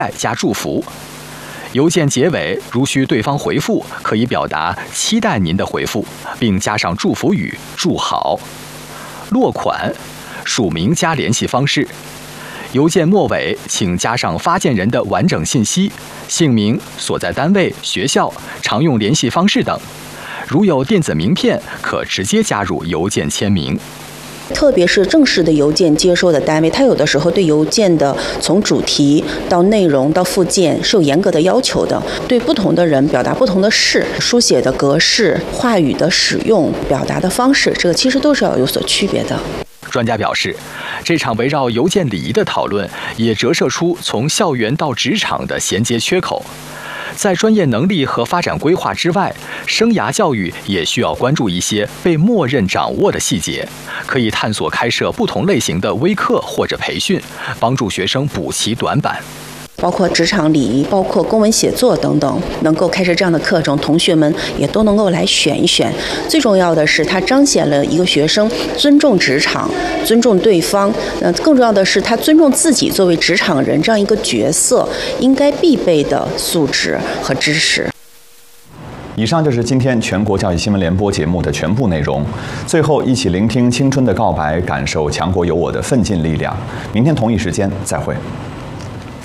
加祝福。邮件结尾如需对方回复，可以表达期待您的回复，并加上祝福语“祝好”。落款，署名加联系方式。邮件末尾请加上发件人的完整信息，姓名、所在单位、学校、常用联系方式等。如有电子名片，可直接加入邮件签名。 特别是正式的邮件接收的单位，它有的时候对邮件的从主题到内容到附件是有严格的要求的，对不同的人表达不同的事，书写的格式、话语的使用、表达的方式，这个其实都是要有所区别的。 专家表示，这场围绕邮件礼仪的讨论也折射出从校园到职场的衔接缺口。在专业能力和发展规划之外，生涯教育也需要关注一些被默认掌握的细节，可以探索开设不同类型的微课或者培训，帮助学生补齐短板。 包括职场礼仪，包括公文写作等等，能够开设这样的课程，同学们也都能够来选一选。最重要的是，它彰显了一个学生尊重职场、尊重对方。更重要的是，他尊重自己作为职场人这样一个角色应该必备的素质和知识。 以上就是今天全国教育新闻联播节目的全部内容。最后，一起聆听青春的告白，感受强国有我的奋进力量。明天同一时间再会。